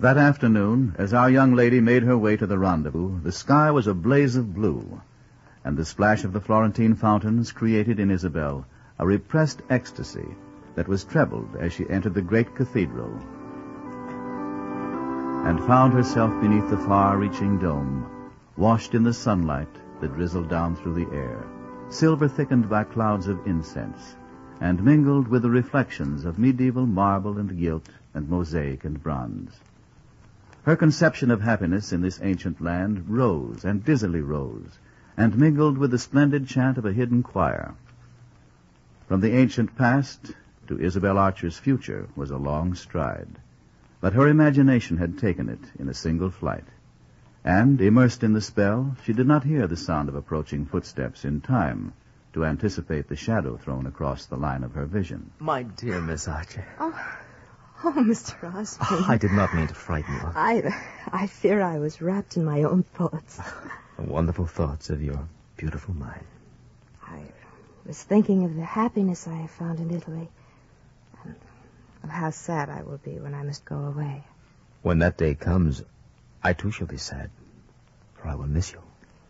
That afternoon, as our young lady made her way to the rendezvous, the sky was a blaze of blue, and the splash of the Florentine fountains created in Isabel a repressed ecstasy that was trebled as she entered the great cathedral and found herself beneath the far-reaching dome, washed in the sunlight that drizzled down through the air, silver-thickened by clouds of incense, and mingled with the reflections of medieval marble and gilt and mosaic and bronze. Her conception of happiness in this ancient land rose and dizzily rose, and mingled with the splendid chant of a hidden choir. From the ancient past to Isabel Archer's future was a long stride, but her imagination had taken it in a single flight, and, immersed in the spell, she did not hear the sound of approaching footsteps in time to anticipate the shadow thrown across the line of her vision. My dear Miss Archer. Oh, Mr. Osborne. I did not mean to frighten you. I fear I was wrapped in my own thoughts. The wonderful thoughts of your beautiful mind. I was thinking of the happiness I have found in Italy, and of how sad I will be when I must go away. When that day comes, I too shall be sad, for I will miss you.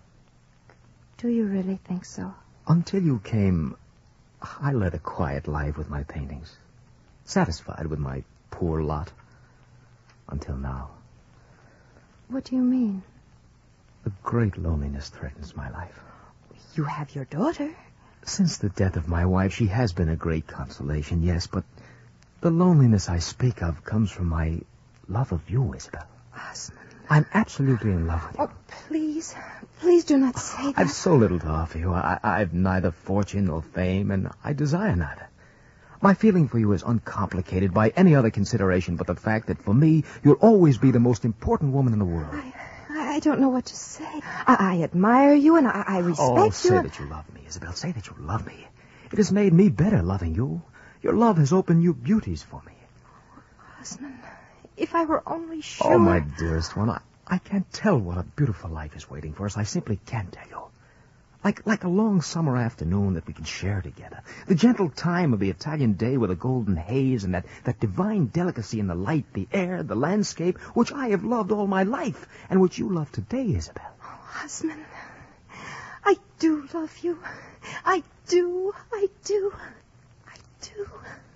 Do you really think so? Until you came, I led a quiet life with my paintings, satisfied with my poor lot. Until now. What do you mean? A great loneliness threatens my life. You have your daughter. Since the death of my wife, she has been a great consolation, yes, but the loneliness I speak of comes from my love of you, Isabel. Osmond. I'm absolutely in love with you. Oh, please do not say that. I've so little to offer you. I've neither fortune nor fame, and I desire neither. My feeling for you is uncomplicated by any other consideration but the fact that for me, you'll always be the most important woman in the world. I don't know what to say. I admire you and I respect you. Oh, say that you love me, Isabel. Say that you love me. It has made me better loving you. Your love has opened new beauties for me. Osmond, if I were only sure... Oh, my dearest one, I can't tell what a beautiful life is waiting for us. I simply can't tell you. Like a long summer afternoon that we can share together. The gentle time of the Italian day with a golden haze and that divine delicacy in the light, the air, the landscape, which I have loved all my life, and which you love today, Isabel. Oh, Osmond, I do love you. I do.